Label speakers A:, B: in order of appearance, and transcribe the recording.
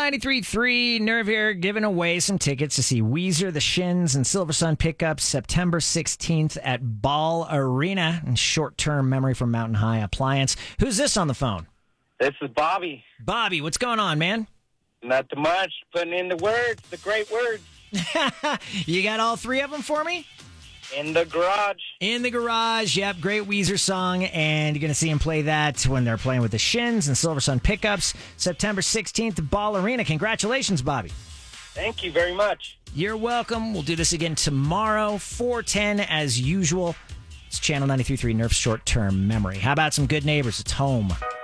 A: 93.3 Nerve here, giving away some tickets to see Weezer, The Shins, and Silver Sun Pickups September 16th at Ball Arena. And short-term memory from Mountain High Appliance. Who's this on the phone?
B: This is Bobby.
A: Bobby, what's going on, man?
B: Not too much. Putting in the words, the great words.
A: You got all three of them for me?
B: In the garage.
A: In the garage, yep, great Weezer song, and you're going to see him play that when they're playing with the Shins and Silver Sun Pickups, September 16th, Ball Arena. Congratulations, Bobby.
B: Thank you very much.
A: You're welcome. We'll do this again tomorrow, 4:10 as usual. It's Channel 93.3 Nerf's short-term memory. How about some good neighbors? It's home.